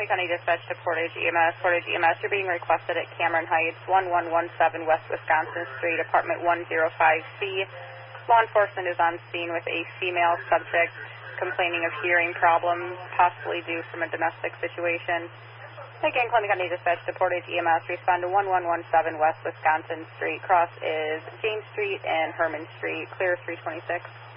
County Dispatch to Portage EMS. Portage EMS, you're being requested at Cameron Heights, 1117 West Wisconsin Street, apartment 105C. Law enforcement is on scene with a female subject complaining of hearing problems, possibly due from a domestic situation. Again, Columbia County Dispatch to Portage EMS, respond to 1117 West Wisconsin Street. Cross is James Street and Herman Street, clear 326.